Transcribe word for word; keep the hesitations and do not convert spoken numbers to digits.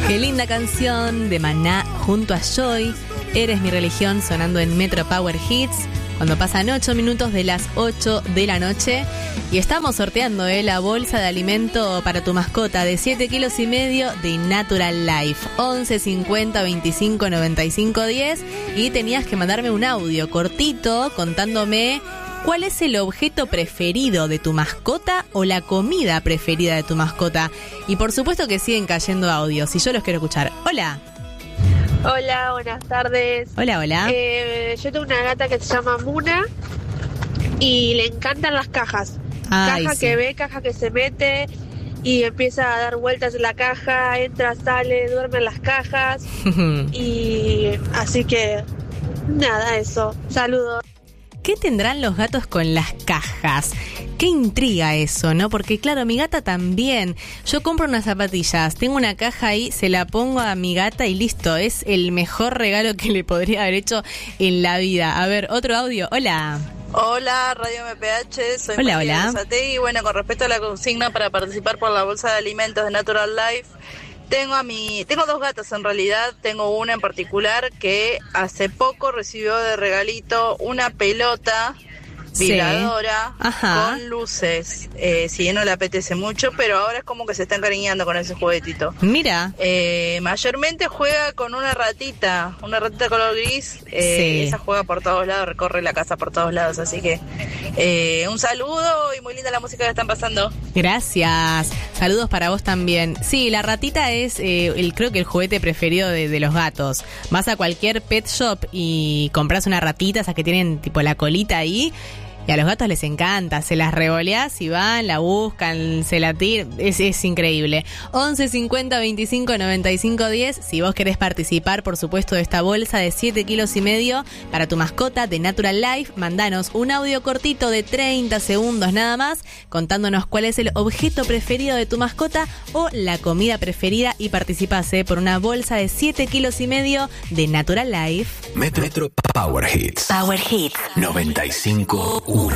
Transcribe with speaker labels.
Speaker 1: Qué linda canción de Maná junto a Joy. Eres mi religión sonando en Metro Power Hits. Cuando pasan ocho minutos de las ocho de la noche. Y estamos sorteando eh, la bolsa de alimento para tu mascota de siete kilos y medio de Natural Life. once cincuenta veinticinco noventa y cinco diez. Y tenías que mandarme un audio cortito contándome cuál es el objeto preferido de tu mascota o la comida preferida de tu mascota. Y por supuesto que siguen cayendo audios y yo los quiero escuchar. Hola.
Speaker 2: Hola, buenas tardes.
Speaker 1: Hola, hola.
Speaker 2: Eh, yo tengo una gata que se llama Muna y le encantan las cajas.
Speaker 1: Ay,
Speaker 2: caja
Speaker 1: sí.
Speaker 2: que ve, caja que se mete y empieza a dar vueltas en la caja, entra, sale, duerme en las cajas. Y así que nada, eso. Saludos.
Speaker 1: ¿Qué tendrán los gatos con las cajas? Qué intriga eso, ¿no? Porque claro, mi gata también. Yo compro unas zapatillas, tengo una caja ahí, se la pongo a mi gata y listo. Es el mejor regalo que le podría haber hecho en la vida. A ver, otro audio. Hola.
Speaker 3: Hola, Radio M P H, soy
Speaker 1: Hola,
Speaker 3: María
Speaker 1: hola.
Speaker 3: Rosate, y bueno, con respecto a la consigna para participar por la bolsa de alimentos de Natural Life, tengo a mi, tengo dos gatas en realidad, tengo una en particular que hace poco recibió de regalito una pelota
Speaker 1: Sí.
Speaker 3: vibradora
Speaker 1: Ajá.
Speaker 3: con luces, eh, si bien no le apetece mucho, pero ahora es como que se está encariñando con ese juguetito.
Speaker 1: Mira.
Speaker 3: Eh, mayormente juega con una ratita, una ratita color gris, eh,
Speaker 1: Sí.
Speaker 3: esa juega por todos lados, recorre la casa por todos lados, así que eh, un saludo y muy linda la música que están pasando.
Speaker 1: Gracias. Saludos para vos también. Sí, la ratita es eh, el, creo que el juguete preferido de, de los gatos. Vas a cualquier pet shop y compras una ratita, esas que tienen tipo la colita ahí. Y a los gatos les encanta, se las revoleás y van, la buscan, se la tiran, es, es increíble. once cincuenta veinticinco noventa y cinco diez, si vos querés participar, por supuesto, de esta bolsa de siete kilos y medio para tu mascota de Natural Life, mandanos un audio cortito de treinta segundos nada más, contándonos cuál es el objeto preferido de tu mascota o la comida preferida y participás eh, por una bolsa de siete kilos y medio de Natural Life.
Speaker 4: Metro Power Hits.
Speaker 5: Power Hits.
Speaker 4: noventa y cinco punto uno.